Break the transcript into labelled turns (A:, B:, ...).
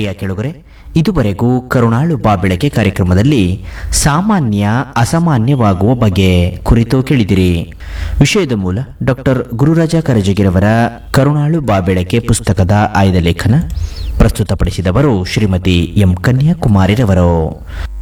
A: ಪ್ರಿಯ ಕೆಳಗರೆ, ಇದುವರೆಗೂ ಕರುಣಾಳು ಬಾಬೆಳಕೆ ಕಾರ್ಯಕ್ರಮದಲ್ಲಿ ಸಾಮಾನ್ಯ ಅಸಾಮಾನ್ಯವಾಗುವ ಬಗೆ ಕುರಿತು ಕೇಳಿದಿರಿ. ವಿಷಯದ ಮೂಲ ಡಾಕ್ಟರ್ ಗುರುರಾಜ ಕರಜಗಿರವರ ಕರುಣಾಳು ಬಾಬೆಳಕೆ ಪುಸ್ತಕದ ಆಯ್ದ ಲೇಖನ. ಪ್ರಸ್ತುತಪಡಿಸಿದವರು ಶ್ರೀಮತಿ ಎಂ ಕನ್ಯಾಕುಮಾರಿರವರು.